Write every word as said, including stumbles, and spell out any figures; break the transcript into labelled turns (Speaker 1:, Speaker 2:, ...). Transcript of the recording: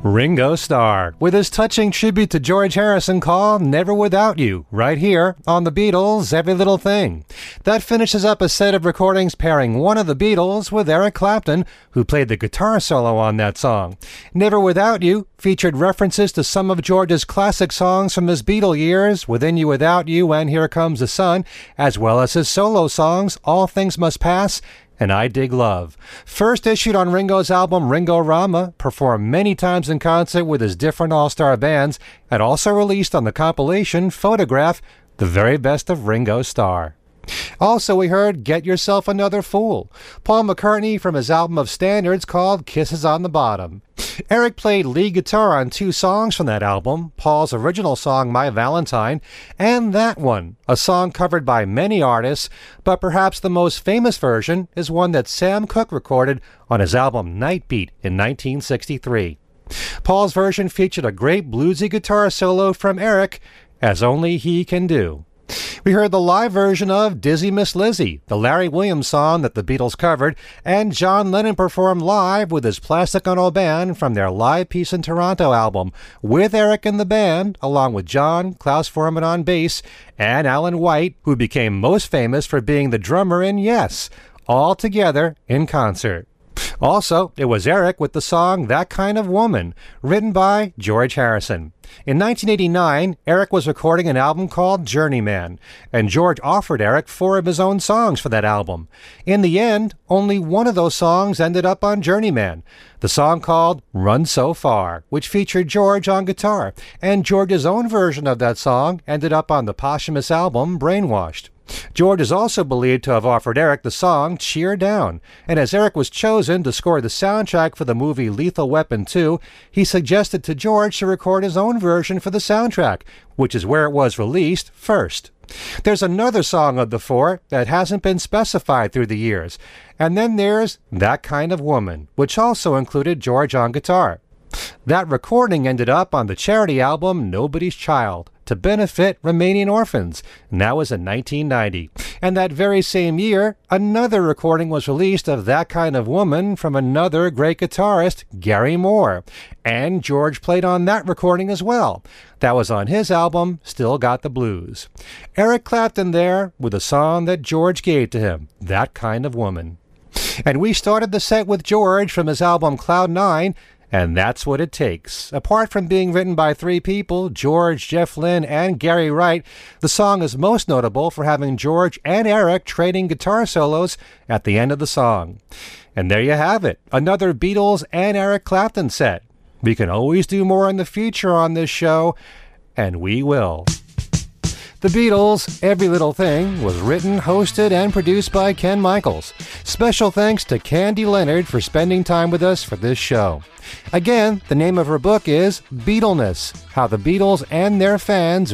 Speaker 1: Ringo Starr, with his touching tribute to George Harrison called Never Without You, right here on the Beatles' Every Little Thing. That finishes up a set of recordings pairing one of the Beatles with Eric Clapton, who played the guitar solo on that song. Never Without You featured references to some of George's classic songs from his Beatle years, Within You Without You and Here Comes the Sun, as well as his solo songs, All Things Must Pass and I Dig Love. First issued on Ringo's album Ringo-Rama, performed many times in concert with his different all-star bands, and also released on the compilation Photograph, The Very Best of Ringo Starr. Also, we heard Get Yourself Another Fool, Paul McCartney from his album of standards called Kisses on the Bottom. Eric played lead guitar on two songs from that album, Paul's original song My Valentine, and that one, a song covered by many artists, but perhaps the most famous version is one that Sam Cooke recorded on his album Night Beat in nineteen sixty-three. Paul's version featured a great bluesy guitar solo from Eric, as only he can do. We heard the live version of Dizzy Miss Lizzy, the Larry Williams song that the Beatles covered, and John Lennon performed live with his Plastic Ono Band from their Live Peace in Toronto album, with Eric in the band, along with John, Klaus Voormann on bass, and Alan White, who became most famous for being the drummer in Yes, all together in concert. Also, it was Eric with the song That Kind of Woman, written by George Harrison. In nineteen eighty-nine, Eric was recording an album called Journeyman, and George offered Eric four of his own songs for that album. In the end, only one of those songs ended up on Journeyman, the song called Run So Far, which featured George on guitar, and George's own version of that song ended up on the posthumous album Brainwashed. George is also believed to have offered Eric the song Cheer Down, and as Eric was chosen to score the soundtrack for the movie Lethal Weapon two, he suggested to George to record his own version for the soundtrack, which is where it was released first. There's another song of the four that hasn't been specified through the years, and then there's That Kind of Woman, which also included George on guitar. That recording ended up on the charity album Nobody's Child, to benefit Romanian orphans, and that was in nineteen ninety. And that very same year, another recording was released of That Kind of Woman from another great guitarist, Gary Moore, and George played on that recording as well. That was on his album, Still Got the Blues. Eric Clapton there with a song that George gave to him, That Kind of Woman. And we started the set with George from his album Cloud Nine, and That's What It Takes. Apart from being written by three people, George, Jeff Lynne, and Gary Wright, the song is most notable for having George and Eric trading guitar solos at the end of the song. And there you have it, another Beatles and Eric Clapton set. We can always do more in the future on this show, and we will. The Beatles' Every Little Thing was written, hosted, and produced by Ken Michaels. Special thanks to Candy Leonard for spending time with us for this show. Again, the name of her book is Beatleness, How the Beatles and Their Fans